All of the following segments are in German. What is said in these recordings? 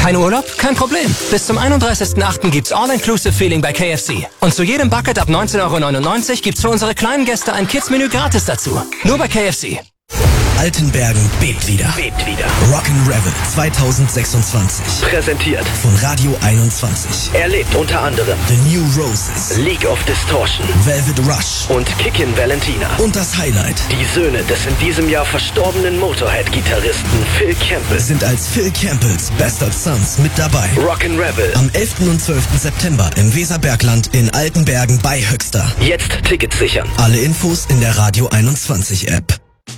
Kein Urlaub? Kein Problem. Bis zum 31.08. gibt's All-Inclusive-Feeling bei KFC. Und zu jedem Bucket ab 19,99 € gibt's für unsere kleinen Gäste ein Kids-Menü gratis dazu. Nur bei KFC. Altenbergen bebt wieder. Rock'n'Revel 2026. Präsentiert von Radio 21. Erlebt unter anderem The New Roses, League of Distortion, Velvet Rush und Kickin' Valentina. Und das Highlight: die Söhne des in diesem Jahr verstorbenen Motorhead-Gitarristen Phil Campbell sind als Phil Campbells Bastard Sons mit dabei. Rock'n'Revel am 11. und 12. September im Weserbergland in Altenbergen bei Höxter. Jetzt Tickets sichern. Alle Infos in der Radio 21 App.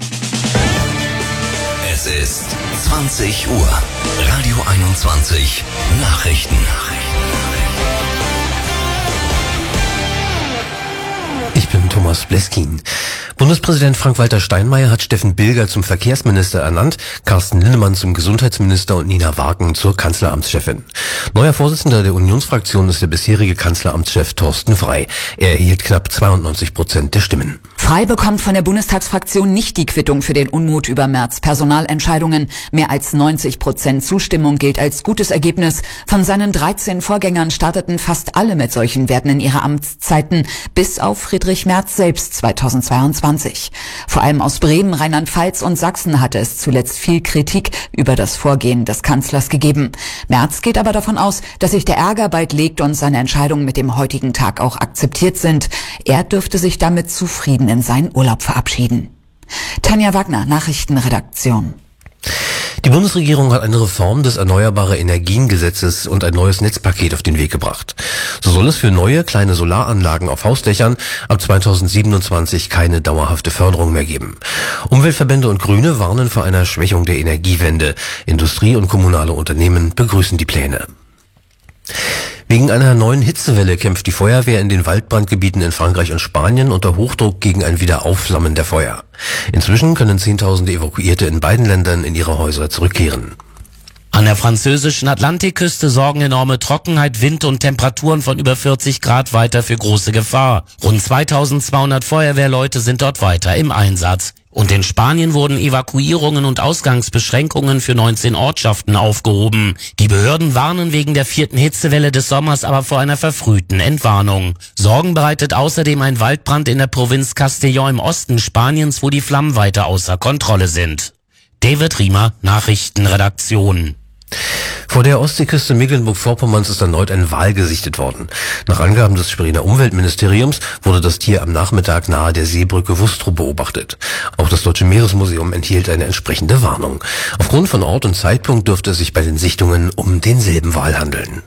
Es ist 20 Uhr. Radio 21 Nachrichten. Ich bin Thomas Bleskin. Bundespräsident Frank-Walter Steinmeier hat Steffen Bilger zum Verkehrsminister ernannt, Carsten Linnemann zum Gesundheitsminister und Nina Wagen zur Kanzleramtschefin. Neuer Vorsitzender der Unionsfraktion ist der bisherige Kanzleramtschef Thorsten Frey. Er erhielt knapp 92% der Stimmen. Frey bekommt von der Bundestagsfraktion nicht die Quittung für den Unmut über Merz' Personalentscheidungen. Mehr als 90% Zustimmung gilt als gutes Ergebnis. Von seinen 13 Vorgängern starteten fast alle mit solchen Werten in ihre Amtszeiten, bis auf Friedrich Merz selbst 2022. Vor allem aus Bremen, Rheinland-Pfalz und Sachsen hatte es zuletzt viel Kritik über das Vorgehen des Kanzlers gegeben. Merz geht aber davon aus, dass sich der Ärger bald legt und seine Entscheidungen mit dem heutigen Tag auch akzeptiert sind. Er dürfte sich damit zufrieden in seinen Urlaub verabschieden. Tanja Wagner, Nachrichtenredaktion. Die Bundesregierung hat eine Reform des Erneuerbare-Energien-Gesetzes und ein neues Netzpaket auf den Weg gebracht. So soll es für neue kleine Solaranlagen auf Hausdächern ab 2027 keine dauerhafte Förderung mehr geben. Umweltverbände und Grüne warnen vor einer Schwächung der Energiewende. Industrie und kommunale Unternehmen begrüßen die Pläne. Wegen einer neuen Hitzewelle kämpft die Feuerwehr in den Waldbrandgebieten in Frankreich und Spanien unter Hochdruck gegen ein Wiederaufflammen der Feuer. Inzwischen können Zehntausende Evakuierte in beiden Ländern in ihre Häuser zurückkehren. An der französischen Atlantikküste sorgen enorme Trockenheit, Wind und Temperaturen von über 40 Grad weiter für große Gefahr. Rund 2200 Feuerwehrleute sind dort weiter im Einsatz. Und in Spanien wurden Evakuierungen und Ausgangsbeschränkungen für 19 Ortschaften aufgehoben. Die Behörden warnen wegen der 4. Hitzewelle des Sommers aber vor einer verfrühten Entwarnung. Sorgen bereitet außerdem ein Waldbrand in der Provinz Castellón im Osten Spaniens, wo die Flammen weiter außer Kontrolle sind. David Riemer, Nachrichtenredaktion. Vor der Ostseeküste Mecklenburg-Vorpommerns ist erneut ein Wal gesichtet worden. Nach Angaben des Spreener Umweltministeriums wurde das Tier am Nachmittag nahe der Seebrücke Wustrow beobachtet. Auch das Deutsche Meeresmuseum enthielt eine entsprechende Warnung. Aufgrund von Ort und Zeitpunkt dürfte es sich bei den Sichtungen um denselben Wal handeln.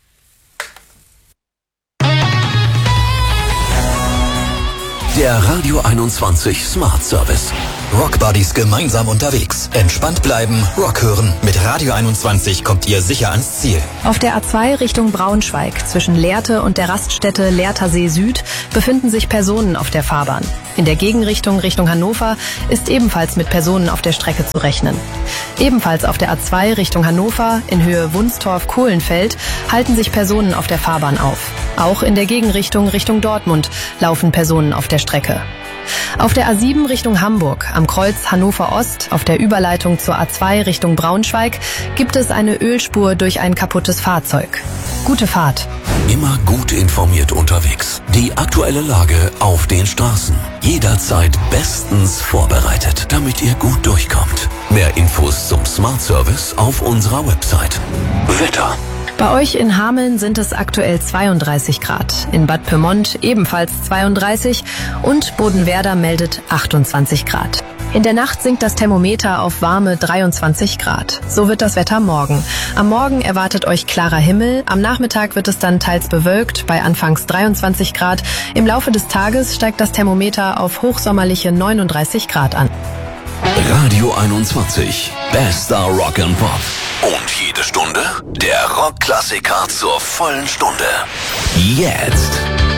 Der Radio 21 Smart Service. Rockbuddies gemeinsam unterwegs. Entspannt bleiben, Rock hören. Mit Radio 21 kommt ihr sicher ans Ziel. Auf der A2 Richtung Braunschweig zwischen Lehrte und der Raststätte Lehrtersee Süd befinden sich Personen auf der Fahrbahn. In der Gegenrichtung Richtung Hannover ist ebenfalls mit Personen auf der Strecke zu rechnen. Ebenfalls auf der A2 Richtung Hannover in Höhe Wunstorf-Kohlenfeld halten sich Personen auf der Fahrbahn auf. Auch in der Gegenrichtung Richtung Dortmund laufen Personen auf der Strecke. Auf der A7 Richtung Hamburg, am Kreuz Hannover Ost, auf der Überleitung zur A2 Richtung Braunschweig, gibt es eine Ölspur durch ein kaputtes Fahrzeug. Gute Fahrt. Immer gut informiert unterwegs. Die aktuelle Lage auf den Straßen. Jederzeit bestens vorbereitet, damit ihr gut durchkommt. Mehr Infos zum Smart Service auf unserer Website. Wetter. Bei euch in Hameln sind es aktuell 32 Grad, in Bad Pyrmont ebenfalls 32 und Bodenwerder meldet 28 Grad. In der Nacht sinkt das Thermometer auf warme 23 Grad. So wird das Wetter morgen. Am Morgen erwartet euch klarer Himmel, am Nachmittag wird es dann teils bewölkt, bei anfangs 23 Grad. Im Laufe des Tages steigt das Thermometer auf hochsommerliche 39 Grad an. Radio 21, bester Rock and Pop. Und jede Stunde der Rockklassiker zur vollen Stunde. Jetzt